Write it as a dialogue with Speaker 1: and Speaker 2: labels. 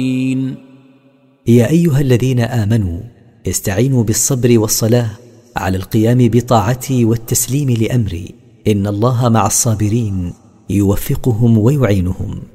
Speaker 1: يا أيها الذين آمنوا استعينوا بالصبر والصلاة على القيام بطاعتي والتسليم لأمري، إن الله مع الصابرين يوفقهم ويعينهم.